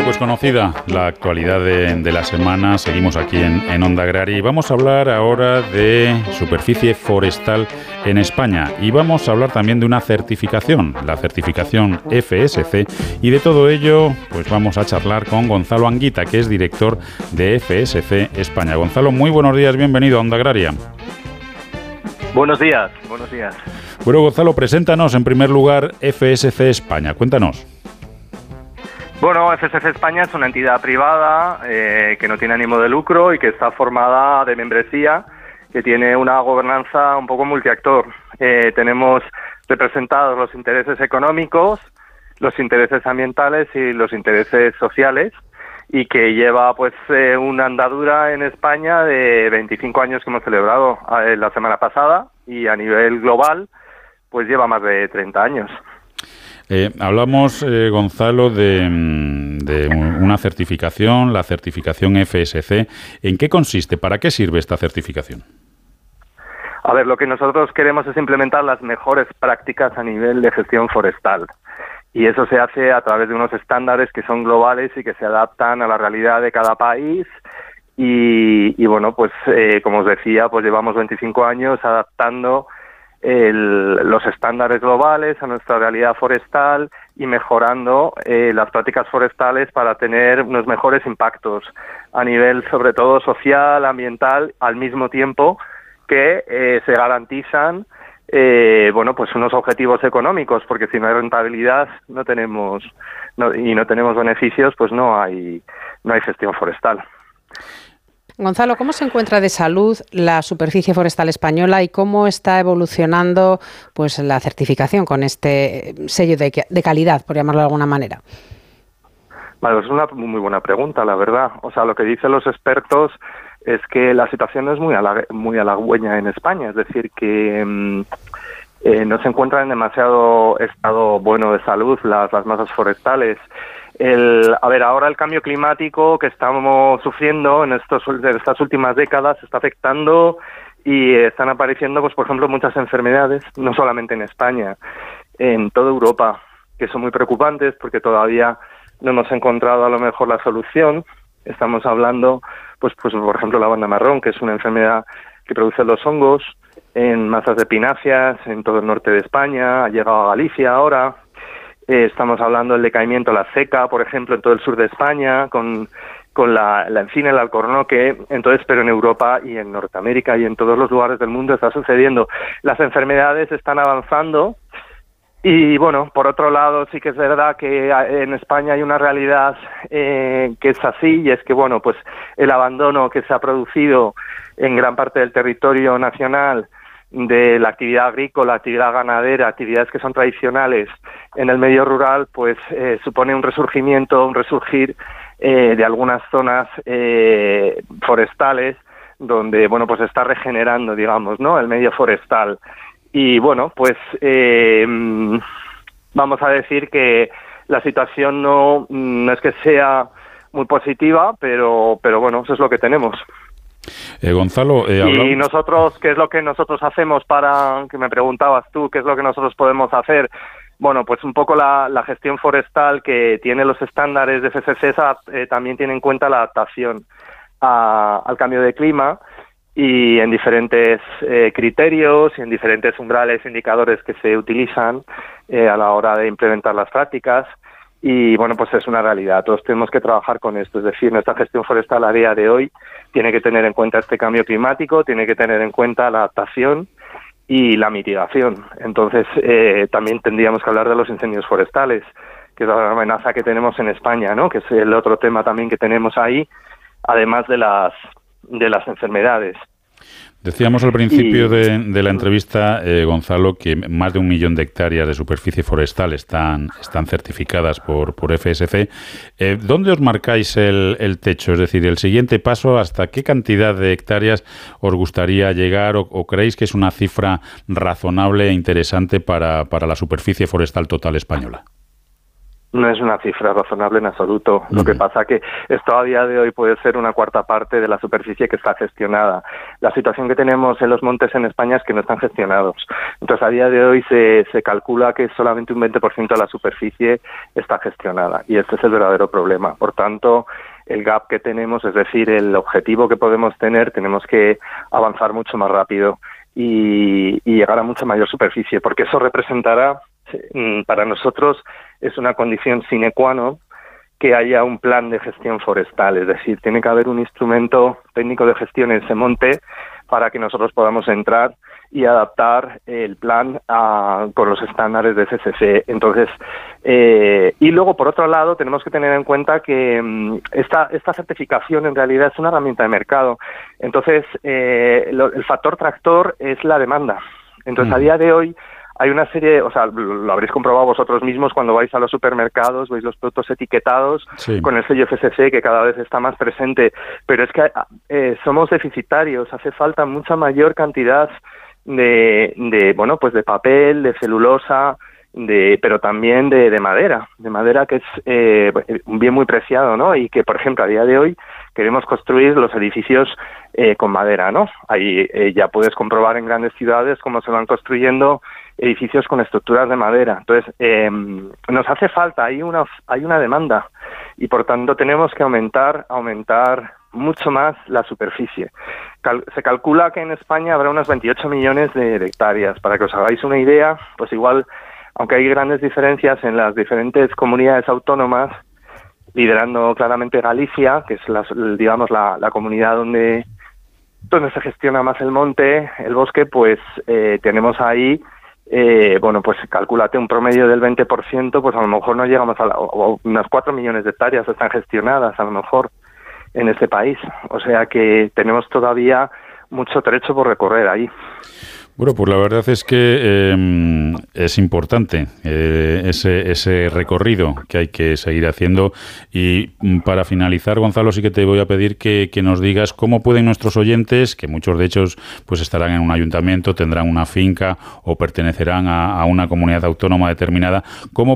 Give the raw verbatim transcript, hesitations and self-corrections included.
pues conocida la actualidad de, de la semana, seguimos aquí en, en Onda Agraria y vamos a hablar ahora de superficie forestal en España y vamos a hablar también de una certificación, la certificación F S C, y de todo ello pues vamos a charlar con Gonzalo Anguita, que es director de F S C España. Gonzalo, muy buenos días, bienvenido a Onda Agraria. Buenos días, buenos días. Bueno, Gonzalo, preséntanos en primer lugar F S C España, cuéntanos. Bueno, F S C España es una entidad privada eh, que no tiene ánimo de lucro y que está formada de membresía, que tiene una gobernanza un poco multiactor. Eh, tenemos representados los intereses económicos, los intereses ambientales y los intereses sociales, y que lleva pues eh, una andadura en España de veinticinco años que hemos celebrado eh, la semana pasada, y a nivel global pues lleva más de treinta años. Eh, hablamos, eh, Gonzalo, de, de una certificación, la certificación F S C. ¿En qué consiste? ¿Para qué sirve esta certificación? A ver, lo que nosotros queremos es implementar las mejores prácticas a nivel de gestión forestal. Y eso se hace a través de unos estándares que son globales y que se adaptan a la realidad de cada país. Y, y bueno, pues eh, como os decía, pues llevamos veinticinco años adaptando El, los estándares globales a nuestra realidad forestal y mejorando eh, las prácticas forestales para tener unos mejores impactos a nivel sobre todo social, ambiental, al mismo tiempo que eh, se garantizan eh, bueno pues unos objetivos económicos, porque si no hay rentabilidad no tenemos no, y no tenemos beneficios, pues no hay no hay gestión forestal. Gonzalo, ¿cómo se encuentra de salud la superficie forestal española y cómo está evolucionando pues la certificación con este sello de, de calidad, por llamarlo de alguna manera? Vale, es una muy buena pregunta, la verdad. O sea, lo que dicen los expertos es que la situación es muy, halag- muy halagüeña en España, es decir, que mmm, eh, no se encuentran en demasiado estado bueno de salud las, las masas forestales. El, a ver, ahora el cambio climático que estamos sufriendo en, estos, en estas últimas décadas está afectando y están apareciendo, pues por ejemplo, muchas enfermedades, no solamente en España, en toda Europa, que son muy preocupantes porque todavía no hemos encontrado a lo mejor la solución. Estamos hablando, pues, pues por ejemplo, la banda marrón, que es una enfermedad que produce los hongos en masas de pináceas en todo el norte de España, ha llegado a Galicia ahora. Eh, estamos hablando del decaimiento, la seca, por ejemplo, en todo el sur de España, con, con la, la encina, el alcornoque. Entonces, pero en Europa y en Norteamérica y en todos los lugares del mundo está sucediendo. Las enfermedades están avanzando y, bueno, por otro lado, sí que es verdad que en España hay una realidad eh, que es así, y es que, bueno, pues el abandono que se ha producido en gran parte del territorio nacional de la actividad agrícola, actividad ganadera, actividades que son tradicionales en el medio rural, pues eh, supone un resurgimiento, un resurgir eh, de algunas zonas eh, forestales donde, bueno, pues se está regenerando, digamos, ¿no?, el medio forestal. Y, bueno, pues eh, vamos a decir que la situación no, no es que sea muy positiva, pero, pero bueno, eso es lo que tenemos. Eh, Gonzalo, eh, hablamos... Y nosotros, ¿qué es lo que nosotros hacemos para, que me preguntabas tú, qué es lo que nosotros podemos hacer? Bueno, pues un poco la, la gestión forestal que tiene los estándares de F S C eh, también tiene en cuenta la adaptación a, al cambio de clima, y en diferentes eh, criterios y en diferentes umbrales, indicadores que se utilizan eh, a la hora de implementar las prácticas. Y bueno, pues es una realidad, todos tenemos que trabajar con esto, es decir, nuestra gestión forestal a día de hoy tiene que tener en cuenta este cambio climático, tiene que tener en cuenta la adaptación y la mitigación. Entonces, eh, también tendríamos que hablar de los incendios forestales, que es la amenaza que tenemos en España, ¿no?, que es el otro tema también que tenemos ahí, además de las, de las enfermedades. Decíamos al principio y... de, de la entrevista, eh, Gonzalo, que más de un millón de hectáreas de superficie forestal están, están certificadas por, por F S C. Eh, ¿Dónde os marcáis el, el techo? Es decir, el siguiente paso, ¿hasta qué cantidad de hectáreas os gustaría llegar o, o creéis que es una cifra razonable e interesante para, para la superficie forestal total española? No es una cifra razonable en absoluto. Lo que pasa que esto a día de hoy puede ser una cuarta parte de la superficie que está gestionada. La situación que tenemos en los montes en España es que no están gestionados. Entonces, a día de hoy se, se calcula que solamente un veinte por ciento de la superficie está gestionada. Y este es el verdadero problema. Por tanto, el gap que tenemos, es decir, el objetivo que podemos tener, tenemos que avanzar mucho más rápido y, y llegar a mucha mayor superficie, porque eso representará, para nosotros, es una condición sine qua non que haya un plan de gestión forestal, es decir, tiene que haber un instrumento técnico de gestión en ese monte para que nosotros podamos entrar y adaptar el plan a, con los estándares de C C C. Entonces, eh, y luego, por otro lado, tenemos que tener en cuenta que um, esta, esta certificación en realidad es una herramienta de mercado. Entonces, eh, lo, el factor tractor es la demanda. Entonces, mm. a día de hoy, hay una serie, o sea, lo habréis comprobado vosotros mismos cuando vais a los supermercados, veis los productos etiquetados sí. con el sello F S C que cada vez está más presente, pero es que eh, somos deficitarios, hace falta mucha mayor cantidad de, de, bueno, pues de papel, de celulosa, de, pero también de, de madera, de madera que es eh, un bien muy preciado, ¿no? Y que, por ejemplo, a día de hoy queremos construir los edificios eh, con madera, ¿no? Ahí eh, ya puedes comprobar en grandes ciudades cómo se van construyendo edificios con estructuras de madera. Entonces, eh, nos hace falta, hay una hay una demanda y por tanto tenemos que aumentar aumentar mucho más la superficie. Cal- se calcula que en España habrá unos veintiocho millones de hectáreas. Para que os hagáis una idea, pues igual, aunque hay grandes diferencias en las diferentes comunidades autónomas, liderando claramente Galicia, que es la, digamos la, la comunidad donde donde se gestiona más el monte, el bosque, pues eh, tenemos ahí Eh, bueno, pues calcúlate un promedio del veinte por ciento, pues a lo mejor no llegamos a la, o unas cuatro millones de hectáreas están gestionadas a lo mejor en este país. O sea que tenemos todavía mucho trecho por recorrer ahí. Bueno, pues la verdad es que eh, es importante eh, ese, ese recorrido que hay que seguir haciendo. Y para finalizar, Gonzalo, sí que te voy a pedir que, que nos digas cómo pueden nuestros oyentes, que muchos de ellos pues estarán en un ayuntamiento, tendrán una finca o pertenecerán a, a una comunidad autónoma determinada, cómo